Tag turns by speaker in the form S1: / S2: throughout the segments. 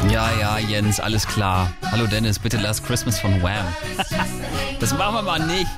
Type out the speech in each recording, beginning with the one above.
S1: Ja, Jens, alles klar. Hallo Dennis, bitte Last Christmas von Wham. Das machen wir mal nicht.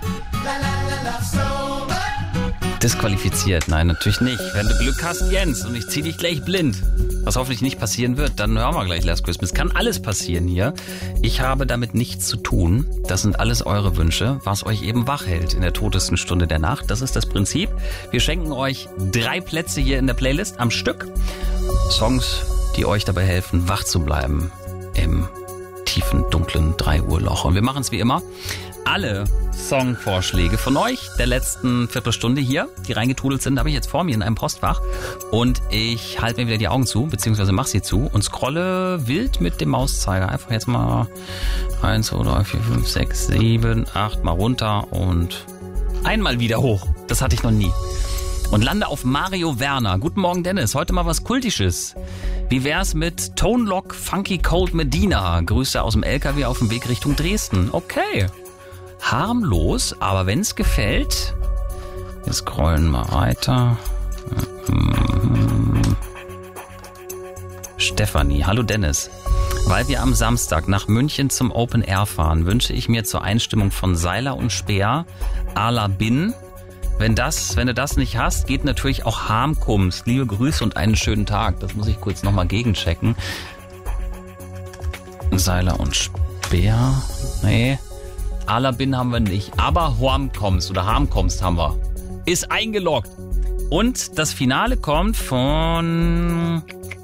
S1: Disqualifiziert, nein, natürlich nicht. Wenn du Glück hast, Jens, und ich zieh dich gleich blind, was hoffentlich nicht passieren wird, dann hören wir gleich Last Christmas. Kann alles passieren hier. Ich habe damit nichts zu tun. Das sind alles eure Wünsche, was euch eben wach hält in der totesten Stunde der Nacht. Das ist das Prinzip. Wir schenken euch 3 Plätze hier in der Playlist am Stück. Songs, die euch dabei helfen, wach zu bleiben im tiefen, dunklen 3-Uhr-Loch. Und wir machen es wie immer. Alle Songvorschläge von euch der letzten Viertelstunde hier, die reingetrudelt sind, habe ich jetzt vor mir in einem Postfach. Und ich halte mir wieder die Augen zu, beziehungsweise mache sie zu und scrolle wild mit dem Mauszeiger. Einfach jetzt mal 1, 2, 3, 4, 5, 6, 7, 8 mal runter und einmal wieder hoch. Das hatte ich noch nie. Und lande auf Mario Werner. Guten Morgen, Dennis. Heute mal was Kultisches. Wie wär's mit Tone Loc Funky Cold Medina? Grüße aus dem LKW auf dem Weg Richtung Dresden. Okay. Harmlos, aber wenn's gefällt... Wir scrollen mal weiter. Stefanie. Hallo Dennis. Weil wir am Samstag nach München zum Open Air fahren, wünsche ich mir zur Einstimmung von Seiler und Speer à la Bin. Wenn du das nicht hast, geht natürlich auch Harmkums. Liebe Grüße und einen schönen Tag. Das muss ich kurz nochmal gegenchecken. Seiler und Speer. Nee. Alabin haben wir nicht. Aber Harmkums oder Harmkums haben wir. Ist eingeloggt. Und das Finale kommt von...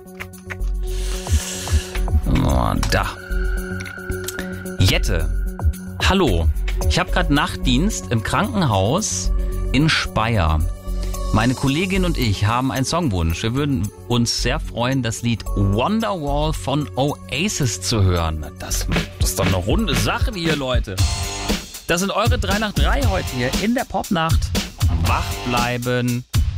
S1: Oh, da. Jette. Hallo. Ich habe gerade Nachtdienst im Krankenhaus in Speyer. Meine Kollegin und ich haben einen Songwunsch. Wir würden uns sehr freuen, das Lied Wonderwall von Oasis zu hören. Das ist doch eine runde Sache hier, Leute. Das sind eure 3 nach 3 heute hier in der Popnacht. Wach bleiben,